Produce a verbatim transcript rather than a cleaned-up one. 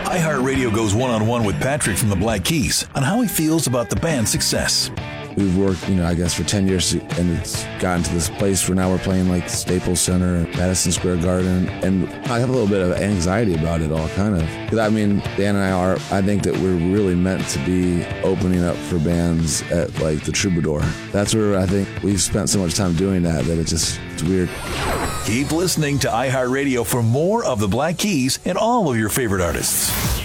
iHeartRadio goes one-on-one with Patrick from the Black Keys on how he feels about the band's success. We've worked, you know, I guess for ten years, and it's gotten to this place where now we're playing like Staples Center, Madison Square Garden, and I have a little bit of anxiety about it all, kind of. Because, I mean, Dan and I are, I think that we're really meant to be opening up for bands at like the Troubadour. That's where I think we've spent so much time doing that, that it just, it's weird. Keep listening to iHeartRadio for more of the Black Keys and all of your favorite artists.